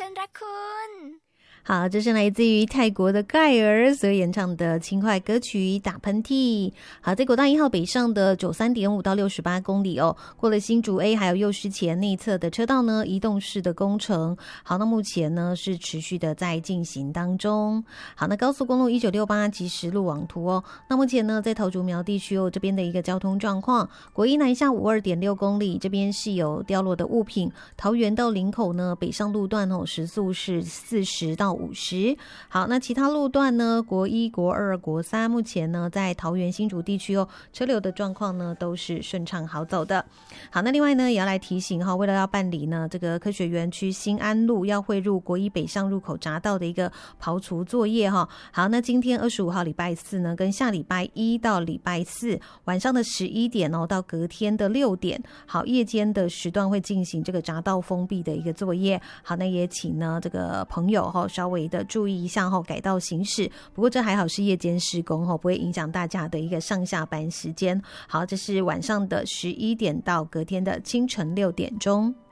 รักคุณ好，这是来自于泰国的盖尔所演唱的轻快歌曲打喷嚏。好，在国道1号北上的93.5到68公里哦，过了新竹 A 还有右师前内侧的车道呢，移动式的工程。好，那目前呢是持续的在进行当中。好，那高速公路1968即时路网图哦，那目前呢在桃竹苗地区哦这边的一个交通状况，国一南下52.6公里，这边是有掉落的物品。桃园到林口呢北上路段哦时速是40到50。好，那其他路段呢，国一、国二、国三目前呢在桃园新竹地区哦，车流的状况呢都是顺畅好走的。好，那另外呢也要来提醒为了要办理呢这个科学园区新安路要汇入国一北上入口匝道的一个刨除作业好，那今天25号礼拜四呢跟下礼拜一到礼拜四晚上的11点到隔天的6点，好，夜间的时段会进行这个匝道封闭的一个作业。好，那也请呢这个朋友稍微的注意一下改道行驶。不过这还好是夜间施工不会影响大家的一个上下班时间。好，这是晚上的11点到隔天的清晨6点钟。